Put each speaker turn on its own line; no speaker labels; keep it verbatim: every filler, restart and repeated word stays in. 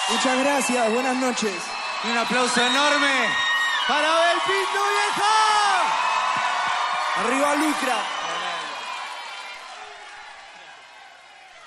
Muchas gracias, buenas noches.
Y un aplauso enorme para Abel Pinto, vieja.
Arriba Lucra.